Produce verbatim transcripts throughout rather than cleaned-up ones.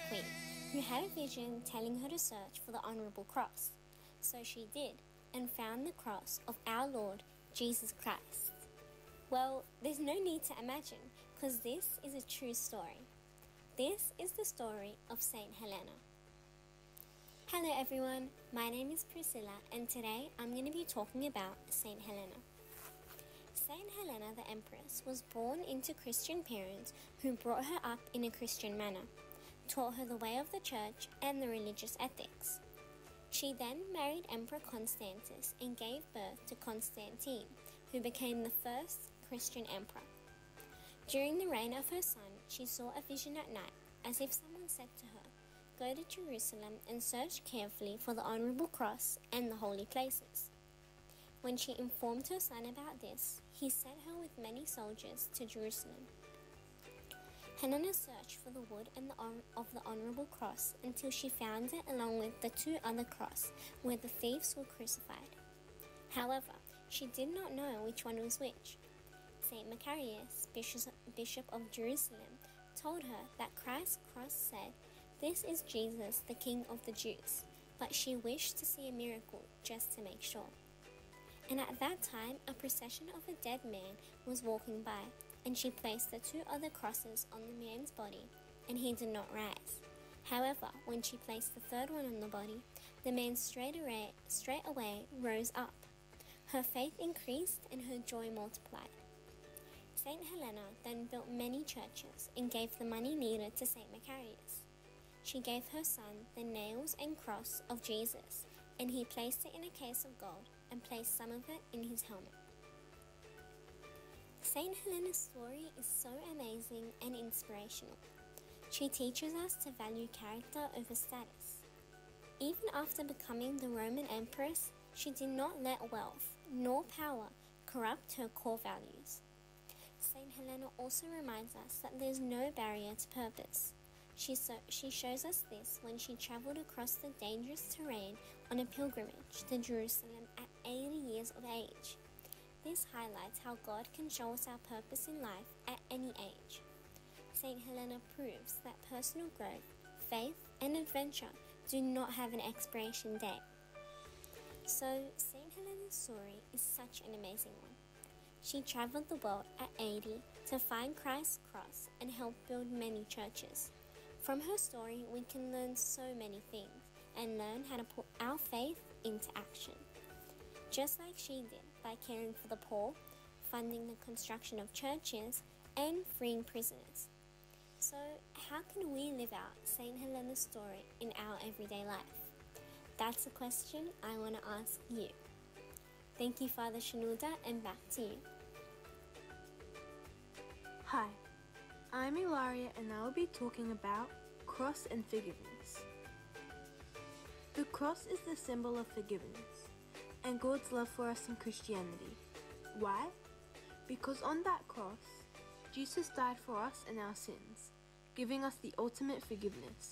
queen who had a vision telling her to search for the honourable cross. So she did, and found the cross of our Lord Jesus Christ. Well, there's no need to imagine, because this is a true story. This is the story of Saint Helena. Hello everyone, my name is Priscilla, and today I'm going to be talking about Saint Helena. Saint Helena the Empress was born into Christian parents who brought her up in a Christian manner, taught her the way of the church and the religious ethics. She then married Emperor Constantius and gave birth to Constantine, who became the first Christian emperor. During the reign of her son, she saw a vision at night, as if someone said to her, "Go to Jerusalem and search carefully for the honourable cross and the holy places." When she informed her son about this, he sent her with many soldiers to Jerusalem. Helena searched for the wood and the hon- of the honourable cross until she found it along with the two other crosses where the thieves were crucified. However, she did not know which one was which. Saint Macarius, Bishop, Bishop of Jerusalem, told her that Christ's cross said, "This is Jesus, the King of the Jews," but she wished to see a miracle just to make sure. And at that time, a procession of a dead man was walking by, and she placed the two other crosses on the man's body, and he did not rise. However, when she placed the third one on the body, the man straight away, straight away rose up. Her faith increased and her joy multiplied. Saint Helena then built many churches and gave the money needed to Saint Macarius. She gave her son the nails and cross of Jesus, and he placed it in a case of gold and placed some of it in his helmet. Saint Helena's story is so amazing and inspirational. She teaches us to value character over status. Even after becoming the Roman Empress, she did not let wealth nor power corrupt her core values. Saint Helena also reminds us that there is no barrier to purpose. She, so, she shows us this when she travelled across the dangerous terrain on a pilgrimage to Jerusalem at eighty years of age. This highlights how God can show us our purpose in life at any age. Saint Helena proves that personal growth, faith, and adventure do not have an expiration date. So, Saint Helena's story is such an amazing one. She travelled the world at eighty to find Christ's cross and help build many churches. From her story, we can learn so many things and learn how to put our faith into action. Just like she did by caring for the poor, funding the construction of churches, and freeing prisoners. So, how can we live out Saint Helena's story in our everyday life? That's a question I want to ask you. Thank you, Father Shenouda, and back to you. Hi, I'm Ilaria, and I will be talking about cross and forgiveness. The cross is the symbol of forgiveness and God's love for us in Christianity. Why? Because on that cross, Jesus died for us and our sins, giving us the ultimate forgiveness.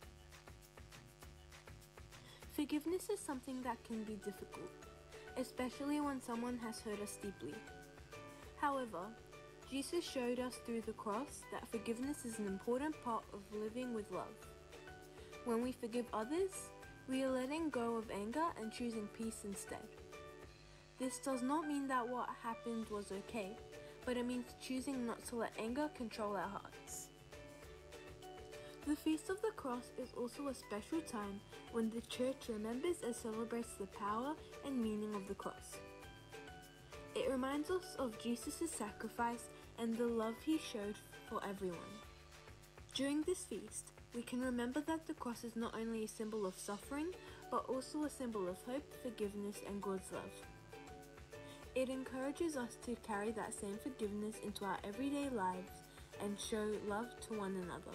Forgiveness is something that can be difficult, especially when someone has hurt us deeply. However, Jesus showed us through the cross that forgiveness is an important part of living with love. When we forgive others, we are letting go of anger and choosing peace instead. This does not mean that what happened was okay, but it means choosing not to let anger control our hearts. The Feast of the Cross is also a special time when the Church remembers and celebrates the power and meaning of the cross. It reminds us of Jesus' sacrifice and the love he showed for everyone. During this feast, we can remember that the cross is not only a symbol of suffering, but also a symbol of hope, forgiveness, and God's love. It encourages us to carry that same forgiveness into our everyday lives and show love to one another.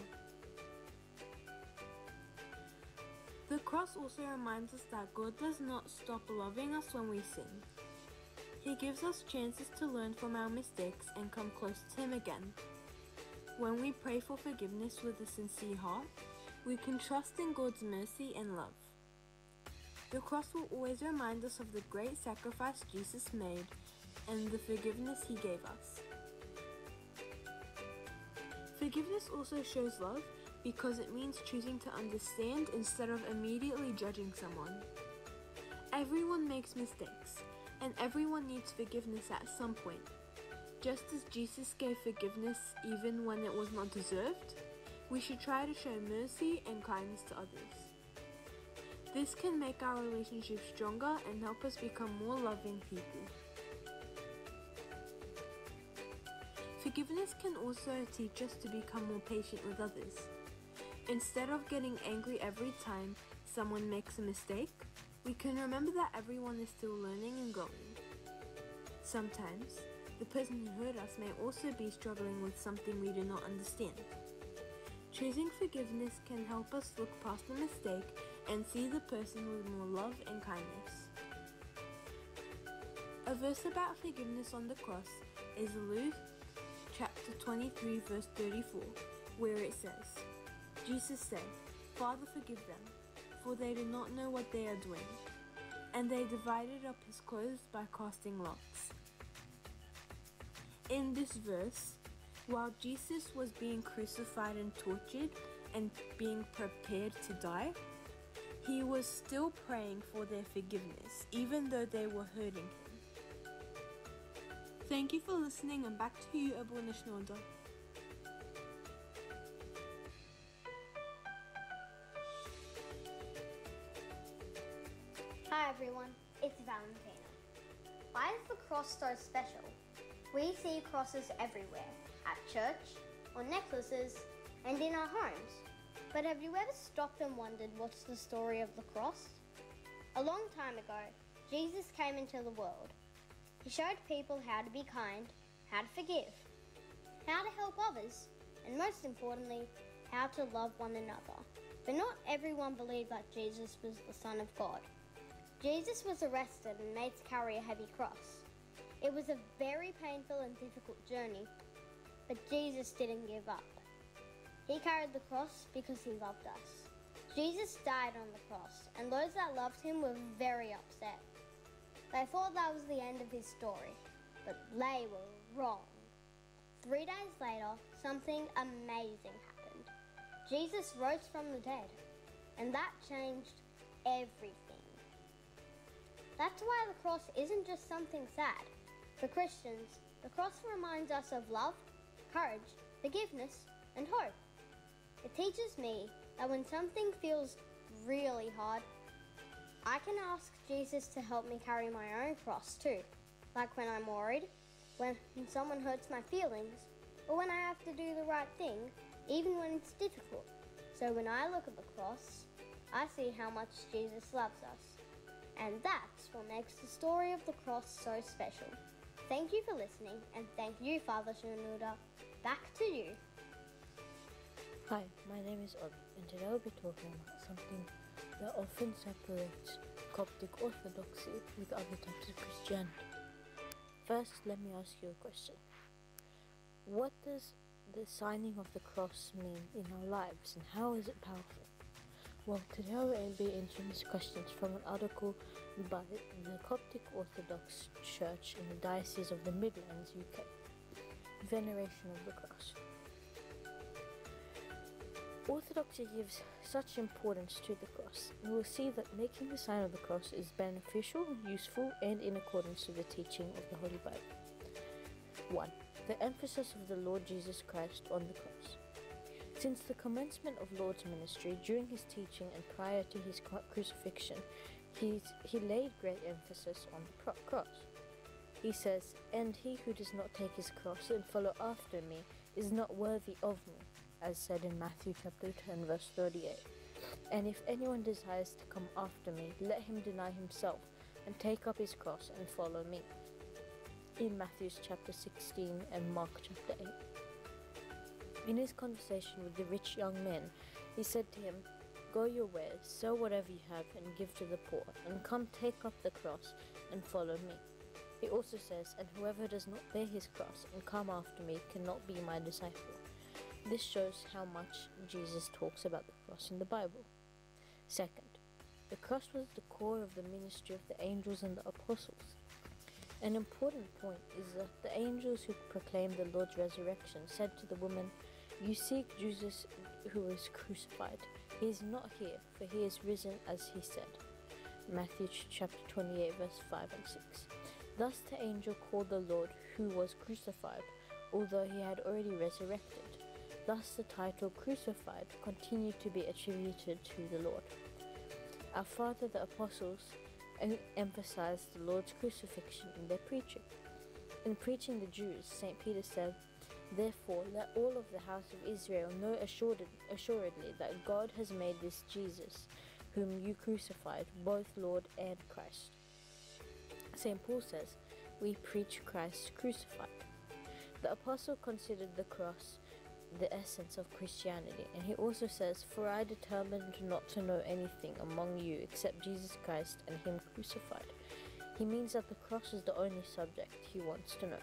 The cross also reminds us that God does not stop loving us when we sin. He gives us chances to learn from our mistakes and come close to Him again. When we pray for forgiveness with a sincere heart, we can trust in God's mercy and love. The cross will always remind us of the great sacrifice Jesus made and the forgiveness He gave us. Forgiveness also shows love because it means choosing to understand instead of immediately judging someone. Everyone makes mistakes, and everyone needs forgiveness at some point. Just as Jesus gave forgiveness even when it was not deserved, we should try to show mercy and kindness to others. This can make our relationships stronger and help us become more loving people. Forgiveness can also teach us to become more patient with others. Instead of getting angry every time someone makes a mistake, we can remember that everyone is still learning and growing. Sometimes, the person who hurt us may also be struggling with something we do not understand. Choosing forgiveness can help us look past the mistake and see the person with more love and kindness. A verse about forgiveness on the cross is Luke chapter twenty-three verse thirty-four, where it says, Jesus said, Father, forgive them, for they do not know what they are doing. And they divided up his clothes by casting lots. In this verse, while Jesus was being crucified and tortured and being prepared to die, he was still praying for their forgiveness, even though they were hurting him. Thank you for listening, and back to you, Abu Nishnoda. Hi everyone, it's Valentina. Why is the cross so special? We see crosses everywhere, at church, on necklaces, and in our homes. But have you ever stopped and wondered what's the story of the cross? A long time ago, Jesus came into the world. He showed people how to be kind, how to forgive, how to help others, and most importantly, how to love one another. But not everyone believed that Jesus was the Son of God. Jesus was arrested and made to carry a heavy cross. It was a very painful and difficult journey, but Jesus didn't give up. He carried the cross because he loved us. Jesus died on the cross, and those that loved him were very upset. They thought that was the end of his story, but they were wrong. Three days later, something amazing happened. Jesus rose from the dead, and that changed everything. That's why the cross isn't just something sad. For Christians, the cross reminds us of love, courage, forgiveness, and hope. It teaches me that when something feels really hard, I can ask Jesus to help me carry my own cross too, like when I'm worried, when someone hurts my feelings, or when I have to do the right thing, even when it's difficult. So when I look at the cross, I see how much Jesus loves us. And that's what makes the story of the cross so special. Thank you for listening, and thank you, Father Shanuda. Back to you. Hi, my name is Ollie, and today I'll be talking about something that often separates Coptic Orthodoxy with other types of Christianity. First, let me ask you a question. What does the signing of the cross mean in our lives, and how is it powerful? Well, today I will be answering these questions from an article by the Coptic Orthodox Church in the Diocese of the Midlands, U K. Veneration of the Cross. Orthodoxy gives such importance to the cross. We will see that making the sign of the cross is beneficial, useful, and in accordance with the teaching of the Holy Bible. one. The emphasis of the Lord Jesus Christ on the cross. Since the commencement of Lord's ministry, during his teaching and prior to his crucifixion, he's, he laid great emphasis on the pro- cross. He says, "And he who does not take his cross and follow after me is not worthy of me," as said in Matthew chapter ten, verse thirty-eight. "And if anyone desires to come after me, let him deny himself and take up his cross and follow me," in Matthew chapter sixteen and Mark chapter eight. In his conversation with the rich young man, he said to him, "Go your ways, sell whatever you have and give to the poor, and come take up the cross and follow me." He also says, "And whoever does not bear his cross and come after me cannot be my disciple." This shows how much Jesus talks about the cross in the Bible. Second, the cross was the core of the ministry of the angels and the apostles. An important point is that the angels who proclaimed the Lord's resurrection said to the woman, "You seek Jesus, who was crucified. He is not here, for he is risen as he said. Matthew chapter twenty-eight, verse five and six. Thus the angel called the Lord who was crucified, although he had already resurrected. Thus the title crucified continued to be attributed to the Lord. Our Father the Apostles em- emphasized the Lord's crucifixion in their preaching. In preaching the Jews, Saint Peter said, "Therefore let all of the house of Israel know assured- assuredly that God has made this Jesus, whom you crucified, both Lord and Christ." Saint Paul says, "We preach Christ crucified." The apostle considered the cross the essence of Christianity, and he also says, "For I determined not to know anything among you except Jesus Christ and him crucified." He means that the cross is the only subject he wants to know.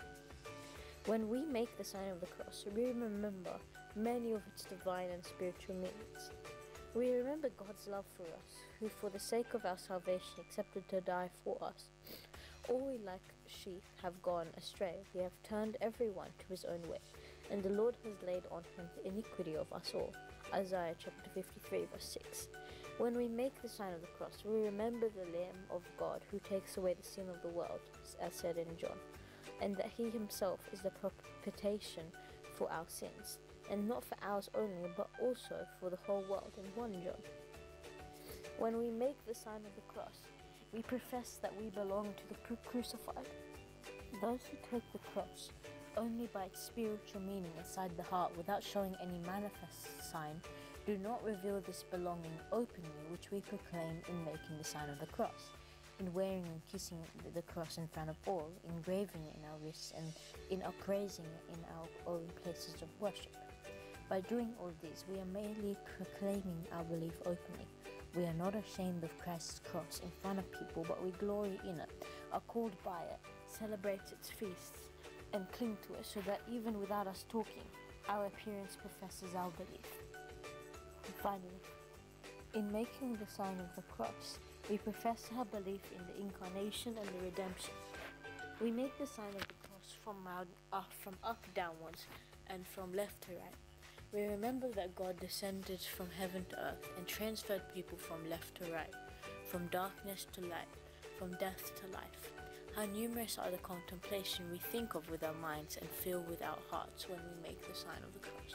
When we make the sign of the cross, we remember many of its divine and spiritual meanings. We remember God's love for us, who for the sake of our salvation accepted to die for us. All we like sheep have gone astray, we have turned everyone to his own way, and the Lord has laid on him the iniquity of us all. Isaiah chapter fifty-three, verse six. When we make the sign of the cross, we remember the Lamb of God who takes away the sin of the world, as said in John, and that he himself is the propitiation for our sins, and not for ours only, but also for the whole world in First John. When we make the sign of the cross, we profess that we belong to the cru- crucified. Those who take the cross only by its spiritual meaning inside the heart without showing any manifest sign do not reveal this belonging openly, which we proclaim in making the sign of the cross, in wearing and kissing the cross in front of all, engraving it in our wrists, and in upraising it in our own places of worship. By doing all these, we are merely proclaiming our belief openly. We are not ashamed of Christ's cross in front of people, but we glory in it, are called by it, celebrate its feasts, and cling to it, so that even without us talking, our appearance professes our belief. And finally, in making the sign of the cross, we profess our belief in the incarnation and the redemption. We make the sign of the cross from, round, uh, from up downwards and from left to right. We remember that God descended from heaven to earth and transferred people from left to right, from darkness to light, from death to life. How numerous are the contemplation we think of with our minds and feel with our hearts when we make the sign of the cross.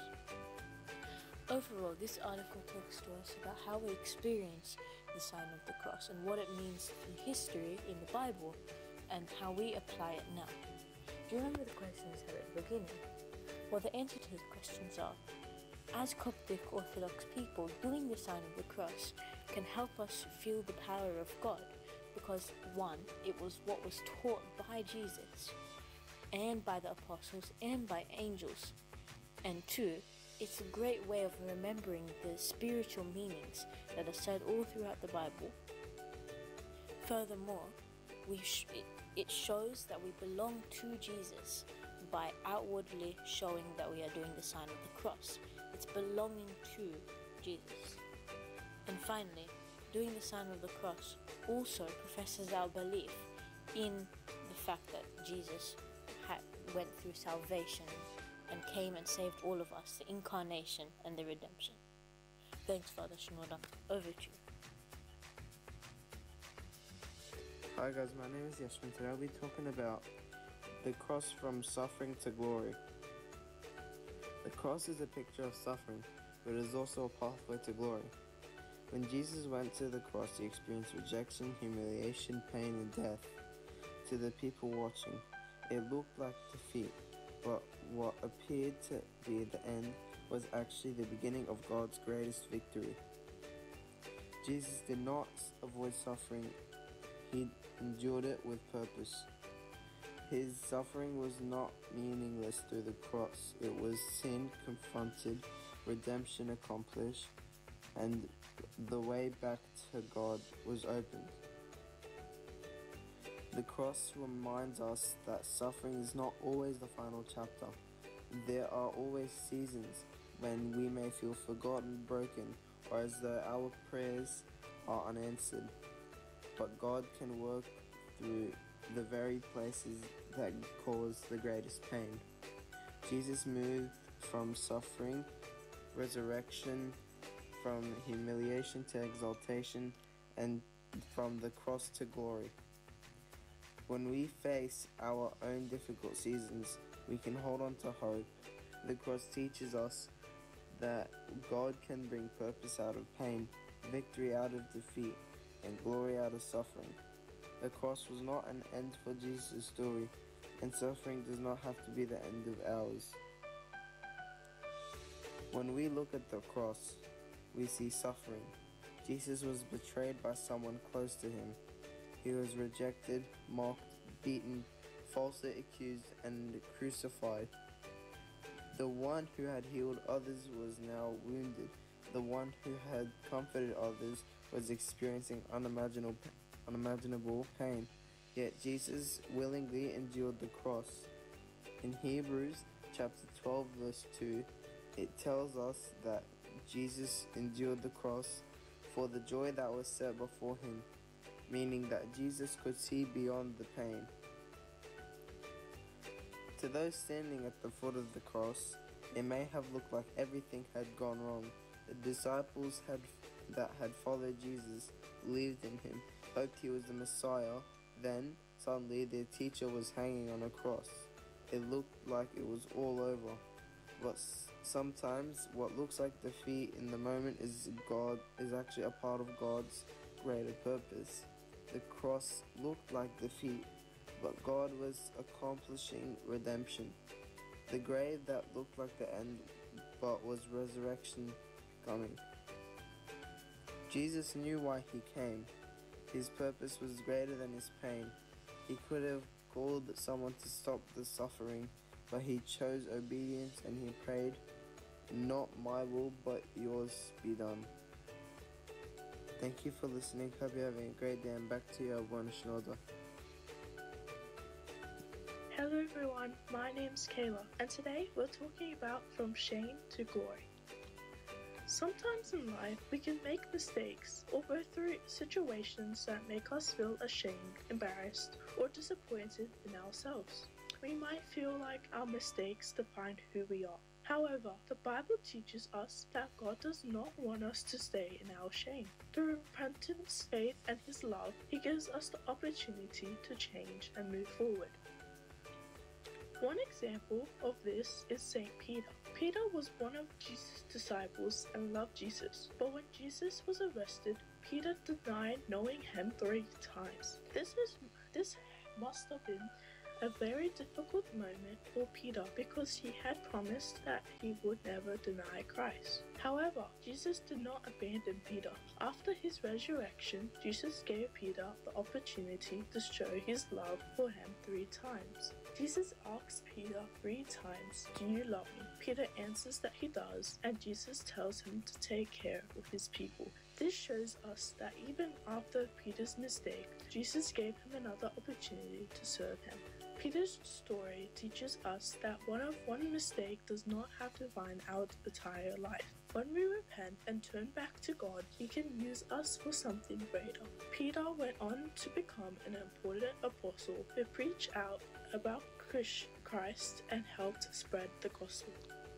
Overall, this article talks to us about how we experience the sign of the cross and what it means in history in the Bible and how we apply it now. Do you remember the questions at the beginning? Well, the answer to the questions are, as Coptic Orthodox people, doing the sign of the cross can help us feel the power of God because, one, it was what was taught by Jesus and by the apostles and by angels, and two, it's a great way of remembering the spiritual meanings that are said all throughout the Bible. Furthermore, we sh- it, it shows that we belong to Jesus by outwardly showing that we are doing the sign of the cross. It's belonging to Jesus. And finally, doing the sign of the cross also professes our belief in the fact that Jesus had, went through salvation and came and saved all of us, the incarnation and the redemption. Thanks, Father Shinoda. Over to you. Hi guys, my name is Yashmin. Today I'll be talking about the cross from suffering to glory. The cross is a picture of suffering, but it is also a pathway to glory. When Jesus went to the cross, he experienced rejection, humiliation, pain, and death. To the people watching, it looked like defeat, but what appeared to be the end was actually the beginning of God's greatest victory. Jesus did not avoid suffering, he endured it with purpose. His suffering was not meaningless through the cross. It was sin confronted, redemption accomplished, and the way back to God was opened. The cross reminds us that suffering is not always the final chapter. There are always seasons when we may feel forgotten, broken, or as though our prayers are unanswered. But God can work through the very places that cause the greatest pain. Jesus moved from suffering resurrection, from humiliation to exaltation, and from the cross to glory. When we face our own difficult seasons, we can hold on to hope. The cross teaches us that God can bring purpose out of pain, victory out of defeat, and glory out of suffering. The cross was not an end for Jesus' story, and suffering does not have to be the end of ours. When we look at the cross, we see suffering. Jesus was betrayed by someone close to him. He was rejected, mocked, beaten, falsely accused, and crucified. The one who had healed others was now wounded. The one who had comforted others was experiencing unimaginable, unimaginable pain. Yet Jesus willingly endured the cross. In Hebrews chapter twelve verse two, it tells us that Jesus endured the cross for the joy that was set before him, meaning that Jesus could see beyond the pain. To those standing at the foot of the cross, it may have looked like everything had gone wrong. The disciples had, that had followed Jesus believed in him, hoped he was the Messiah. Then, suddenly, their teacher was hanging on a cross. It looked like it was all over. But sometimes, what looks like defeat in the moment is God is actually a part of God's greater purpose. The cross looked like defeat, but God was accomplishing redemption. The grave that looked like the end, but was resurrection coming. Jesus knew why he came. His purpose was greater than his pain. He could have called someone to stop the suffering, but he chose obedience and he prayed, "Not my will, but yours be done." Thank you for listening. Hope you're having a great day, and back to you, Abwana Shinoda. Hello everyone, my name's Kayla, and today we're talking about From Shame to Glory. Sometimes in life we can make mistakes or go through situations that make us feel ashamed, embarrassed, or disappointed in ourselves. We might feel like our mistakes define who we are. However, the Bible teaches us that God does not want us to stay in our shame. Through repentance, faith, and His love, He gives us the opportunity to change and move forward. One example of this is Saint Peter. Peter was one of Jesus' disciples and loved Jesus, but when Jesus was arrested, Peter denied knowing him three times. This is this must have been a very difficult moment for Peter because he had promised that he would never deny Christ. However, Jesus did not abandon Peter. After his resurrection, Jesus gave Peter the opportunity to show his love for him three times. Jesus asks Peter three times, "Do you love me?" Peter answers that he does, and Jesus tells him to take care of his people. This shows us that even after Peter's mistake, Jesus gave him another opportunity to serve him. Peter's story teaches us that one of one mistake does not have to define our entire life. When we repent and turn back to God, He can use us for something greater. Peter went on to become an important apostle who preached out about Christ and helped spread the gospel.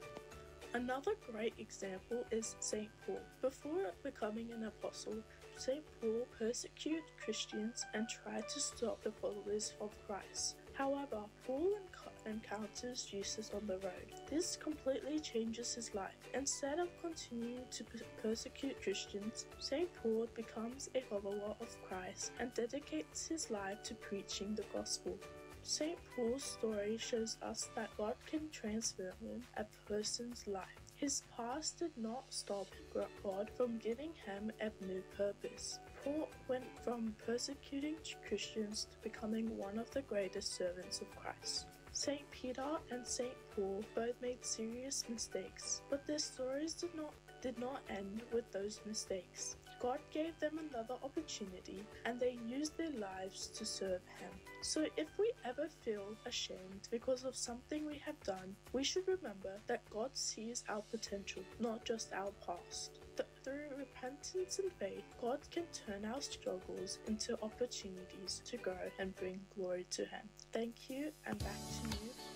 Another great example is Saint Paul. Before becoming an apostle, Saint Paul persecuted Christians and tried to stop the followers of Christ. However, Paul enc- encounters Jesus on the road. This completely changes his life. Instead of continuing to per- persecute Christians, Saint Paul becomes a follower of Christ and dedicates his life to preaching the gospel. Saint Paul's story shows us that God can transform a person's life. His past did not stop God from giving him a new purpose. Paul went from persecuting Christians to becoming one of the greatest servants of Christ. Saint Peter and Saint Paul both made serious mistakes, but their stories did not did not end with those mistakes. God gave them another opportunity, and they used their lives to serve Him. So if we ever feel ashamed because of something we have done, we should remember that God sees our potential, not just our past. Th- through repentance and faith, God can turn our struggles into opportunities to grow and bring glory to Him. Thank you, and back to you.